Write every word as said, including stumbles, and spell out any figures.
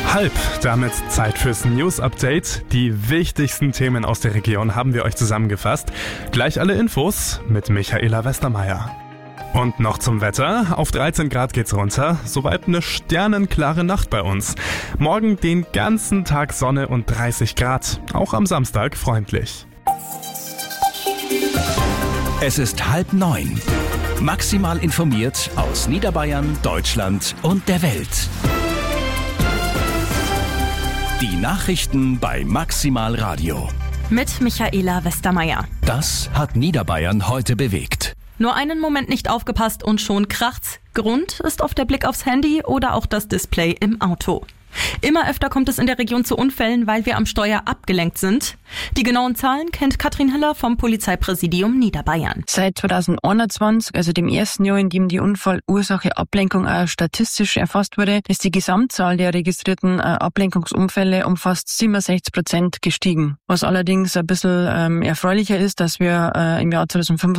Halb, damit Zeit fürs News-Update. Die wichtigsten Themen aus der Region haben wir euch zusammengefasst. Gleich alle Infos mit Michaela Westermeier. Und noch zum Wetter. Auf dreizehn Grad geht's runter. Soweit eine sternenklare Nacht bei uns. Morgen den ganzen Tag Sonne und dreißig Grad. Auch am Samstag freundlich. Es ist halb neun. Maximal informiert aus Niederbayern, Deutschland und der Welt. Die Nachrichten bei Maximal Radio. Mit Michaela Westermeier. Das hat Niederbayern heute bewegt. Nur einen Moment nicht aufgepasst und schon kracht's. Grund ist oft der Blick aufs Handy oder auch das Display im Auto. Immer öfter kommt es in der Region zu Unfällen, weil wir am Steuer abgelenkt sind. Die genauen Zahlen kennt Katrin Heller vom Polizeipräsidium Niederbayern. Seit zweitausendeinundzwanzig, also dem ersten Jahr, in dem die Unfallursache Ablenkung auch statistisch erfasst wurde, ist die Gesamtzahl der registrierten Ablenkungsunfälle um fast siebenundsechzig Prozent gestiegen. Was allerdings ein bisschen ähm, erfreulicher ist, dass wir äh, im Jahr zweitausendfünfundzwanzig